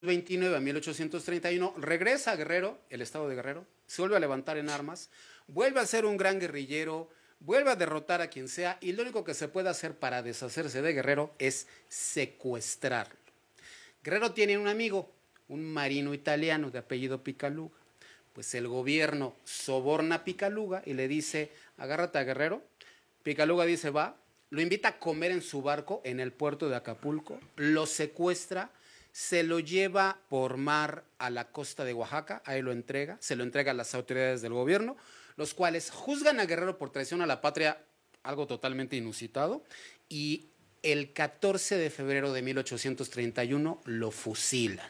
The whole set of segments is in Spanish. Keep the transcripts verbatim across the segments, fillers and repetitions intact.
veintinueve a mil ochocientos treinta y uno, regresa a Guerrero, el estado de Guerrero, se vuelve a levantar en armas, vuelve a ser un gran guerrillero, vuelve a derrotar a quien sea, y lo único que se puede hacer para deshacerse de Guerrero es secuestrarlo. Guerrero tiene un amigo, un marino italiano de apellido Picaluga. Pues el gobierno soborna a Picaluga y le dice, agárrate a Guerrero. Picaluga dice, va, lo invita a comer en su barco en el puerto de Acapulco, lo secuestra, se lo lleva por mar a la costa de Oaxaca, ahí lo entrega, se lo entrega a las autoridades del gobierno, los cuales juzgan a Guerrero por traición a la patria, algo totalmente inusitado, y el catorce de febrero de mil ochocientos treinta y uno lo fusilan.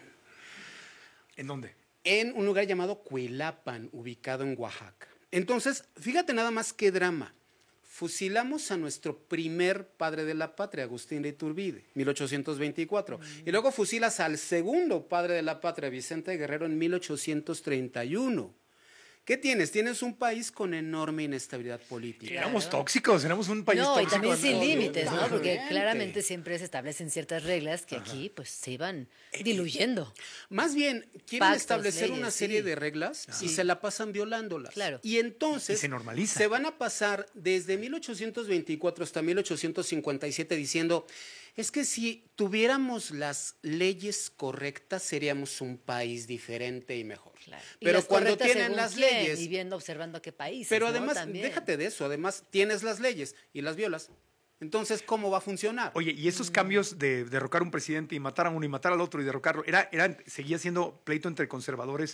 ¿En dónde? En un lugar llamado Cuilapan, ubicado en Oaxaca. Entonces, fíjate nada más qué drama. Fusilamos a nuestro primer padre de la patria, Agustín de Iturbide, mil ochocientos veinticuatro. Mm. Y luego fusilas al segundo padre de la patria, Vicente Guerrero, en mil ochocientos treinta y uno. ¿Qué tienes? Tienes un país con enorme inestabilidad política. Claro. Éramos tóxicos, éramos un país no, tóxico. Y también sin no, límites, ¿no? Porque claramente. claramente siempre se establecen ciertas reglas que Ajá. aquí pues se iban diluyendo. Más bien, quieren Pactos, establecer leyes, una serie sí. de reglas sí. y se la pasan violándolas. Claro. Y entonces y se normaliza. Se van a pasar desde mil ochocientos veinticuatro hasta mil ochocientos cincuenta y siete diciendo, es que si tuviéramos las leyes correctas seríamos un país diferente y mejor. Claro. Pero y cuando tienen las quién, leyes y viendo observando a qué países, pero ¿no? además También. déjate de eso, además tienes las leyes y las violas. Entonces, ¿cómo va a funcionar? Oye, y esos mm. cambios de derrocar a un presidente y matar a uno y matar al otro y derrocarlo, era, era seguía siendo pleito entre conservadores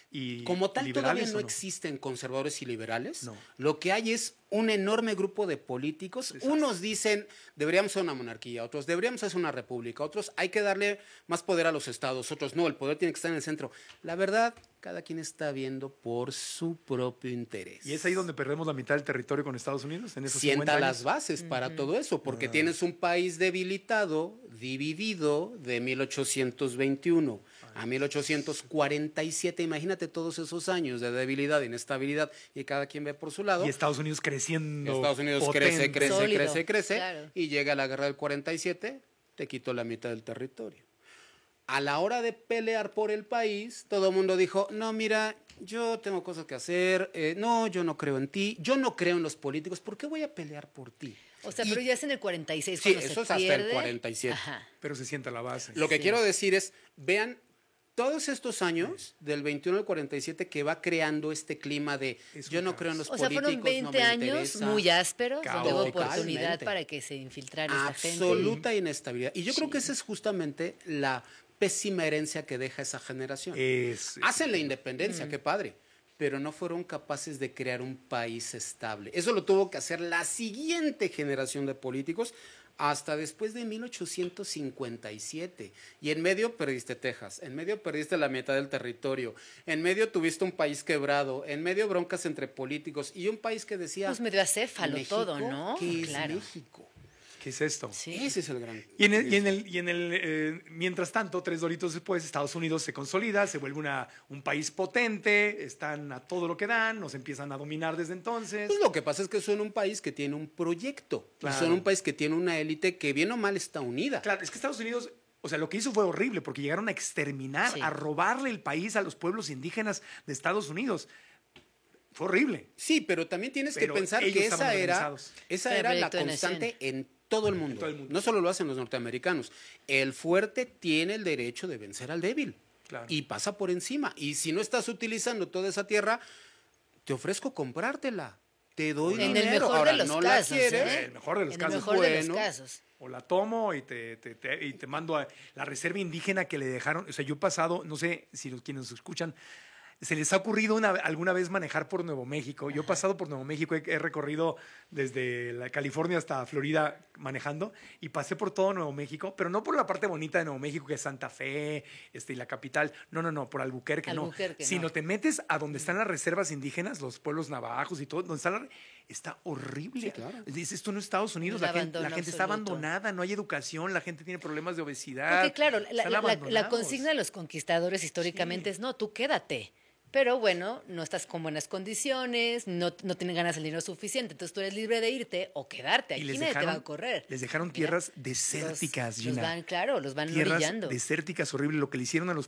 y como tal liberales, todavía no, no existen conservadores y liberales. No. Lo que hay es un enorme grupo de políticos. Exacto. Unos dicen deberíamos ser una monarquía, otros deberíamos ser una república, otros hay que darle más poder a los estados, otros no, el poder tiene que estar en el centro. La verdad, cada quien está viendo por su propio interés. Y es ahí donde perdemos la mitad del territorio con Estados Unidos, en esos Sienta las bases uh-huh. para todo eso, porque uh-huh. tienes un país debilitado, dividido de mil ochocientos veintiuno a mil ochocientos cuarenta y siete. Imagínate todos esos años de debilidad, inestabilidad, y cada quien ve por su lado. Y Estados Unidos creciendo. Estados Unidos potente. crece, crece, Sólido. crece, crece, Claro. y llega la guerra del cuarenta y siete, te quitó la mitad del territorio. A la hora de pelear por el país, todo el mundo dijo, no, mira, yo tengo cosas que hacer, eh, no, yo no creo en ti, yo no creo en los políticos, ¿por qué voy a pelear por ti? O sea, y, pero ya es en el cuarenta y seis sí, cuando eso se es pierde. hasta el cuarenta y siete. Ajá. Pero se sienta la base. Lo que sí. quiero decir es, vean todos estos años, del veintiuno al cuarenta y siete, que va creando este clima de yo no creo en los o sea, políticos, fueron veinte no me años interesa. muy ásperos, donde hubo Totalmente. oportunidad para que se infiltrara esta gente. Absoluta inestabilidad. Y yo Sí. creo que esa es justamente la pésima herencia que deja esa generación. Es, Hacen la independencia, mm. qué padre, pero no fueron capaces de crear un país estable. Eso lo tuvo que hacer la siguiente generación de políticos hasta después de mil ochocientos cincuenta y siete. Y en medio perdiste Texas, en medio perdiste la mitad del territorio, en medio tuviste un país quebrado, en medio broncas entre políticos y un país que decía... Pues medio acéfalo todo, ¿no? ¿Qué claro. es México? ¿Qué es esto? Sí. Ese es el gran... Y en el, y en el, y en el eh, mientras tanto, tres doritos después, Estados Unidos se consolida, se vuelve una, un país potente, están a todo lo que dan, nos empiezan a dominar desde entonces. Pues lo que pasa es que son un país que tiene un proyecto, claro. son un país que tiene una élite que bien o mal está unida. Claro, es que Estados Unidos... O sea, lo que hizo fue horrible porque llegaron a exterminar, sí. a robarle el país a los pueblos indígenas de Estados Unidos. Fue horrible. Sí, pero también tienes pero que pensar que esa era, esa era la constante en todo el mundo. En todo el mundo. No solo lo hacen los norteamericanos. El fuerte tiene el derecho de vencer al débil. Claro. Y pasa por encima. Y si no estás utilizando toda esa tierra, te ofrezco comprártela. Te doy en dinero. el mejor Ahora, de los no casos, la quieres. ¿eh? El mejor de los en casos. el mejor bueno, de los casos. O la tomo y te, te, te, y te mando a la reserva indígena que le dejaron. O sea, yo he pasado, no sé si los quienes nos escuchan, ¿se les ha ocurrido una, alguna vez manejar por Nuevo México? Ajá. Yo he pasado por Nuevo México, he, he recorrido desde la California hasta Florida manejando y pasé por todo Nuevo México, pero no por la parte bonita de Nuevo México, que es Santa Fe este, y la capital. No, no, no, por Albuquerque, Albuquerque no. Sino no. te metes a donde están las reservas indígenas, los pueblos navajos y todo, donde están las... Está horrible. Sí, claro. Dices, esto no es Estados Unidos, Un la gente, la abandono gente está absoluto. abandonada, no hay educación, la gente tiene problemas de obesidad. Porque claro, la, están la, la, la abandonados. consigna de los conquistadores históricamente Sí. es, no, tú quédate. Pero bueno, no estás con buenas condiciones, no, no tienen ganas el dinero suficiente, entonces tú eres libre de irte o quedarte. Y Aquí les nadie te va a dejaron, correr. les dejaron Mira, tierras los, desérticas, los Gina. van, claro, los van Tierras orillando. desérticas horribles. Lo que le hicieron a los